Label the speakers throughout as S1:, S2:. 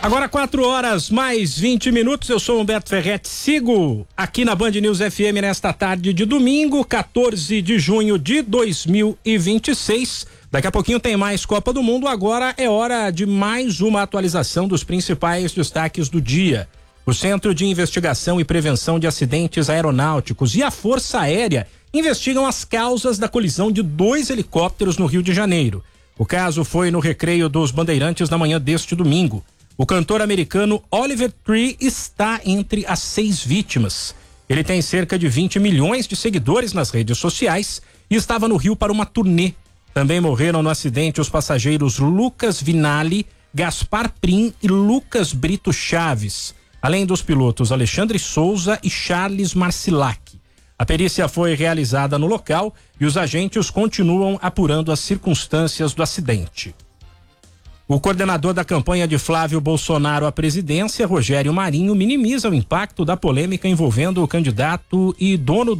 S1: Agora 4h mais 20. Eu sou Humberto Ferretti, sigo aqui na Band News FM nesta tarde de domingo, 14 de junho de 2026. Daqui a pouquinho tem mais Copa do Mundo. Agora é hora de mais uma atualização dos principais destaques do dia. O Centro de Investigação e Prevenção de Acidentes Aeronáuticos e a Força Aérea investigam as causas da colisão de 2 helicópteros no Rio de Janeiro. O caso foi no Recreio dos Bandeirantes na manhã deste domingo. O cantor americano Oliver Tree está entre as 6 vítimas. Ele tem cerca de 20 milhões de seguidores nas redes sociais e estava no Rio para uma turnê. Também morreram no acidente os passageiros Lucas Vinali, Gaspar Prim e Lucas Brito Chaves, além dos pilotos Alexandre Souza e Charles Marcilac. A perícia foi realizada no local e os agentes continuam apurando as circunstâncias do acidente. O coordenador da campanha de Flávio Bolsonaro à presidência, Rogério Marinho, minimiza o impacto da polêmica envolvendo o candidato e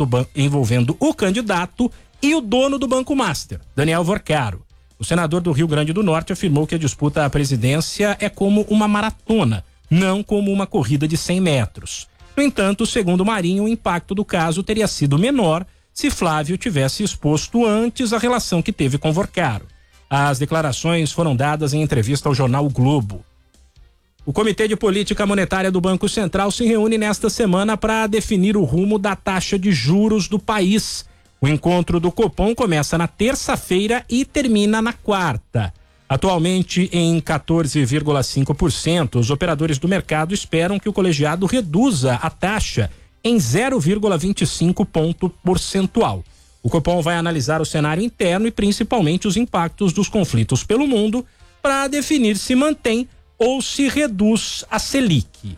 S1: o dono do Banco Master, Daniel Vorcaro. O senador do Rio Grande do Norte afirmou que a disputa à presidência é como uma maratona, não como uma corrida de 100 metros. No entanto, segundo Marinho, o impacto do caso teria sido menor se Flávio tivesse exposto antes a relação que teve com Vorcaro. As declarações foram dadas em entrevista ao jornal o Globo. O Comitê de Política Monetária do Banco Central se reúne nesta semana para definir o rumo da taxa de juros do país. O encontro do Copom começa na terça-feira e termina na quarta. Atualmente em 14,5%, os operadores do mercado esperam que o colegiado reduza a taxa em 0,25 ponto percentual. O Copom vai analisar o cenário interno e principalmente os impactos dos conflitos pelo mundo para definir se mantém ou se reduz a Selic.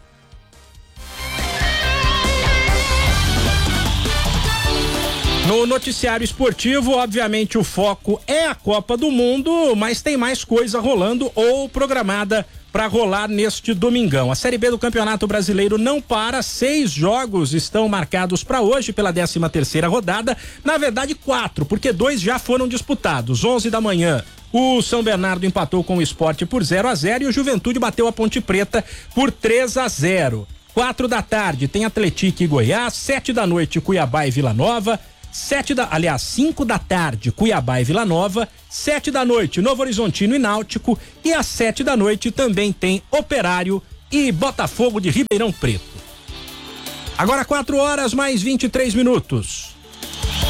S1: No noticiário esportivo, obviamente o foco é a Copa do Mundo, mas tem mais coisa rolando ou programada para rolar neste domingão. A Série B do Campeonato Brasileiro não para, 6 jogos estão marcados para hoje pela 13ª rodada, na verdade 4, porque 2 já foram disputados. 11 da manhã, o São Bernardo empatou com o Sport por 0-0 e o Juventude bateu a Ponte Preta por 3-0. 4 da tarde tem Atlético e Goiás, 7 da noite Cuiabá e Vila Nova, 5 da tarde, Cuiabá e Vila Nova, 7 da noite, Novo Horizontino e Náutico, e às 7 da noite também tem Operário e Botafogo de Ribeirão Preto. Agora 4h mais 23.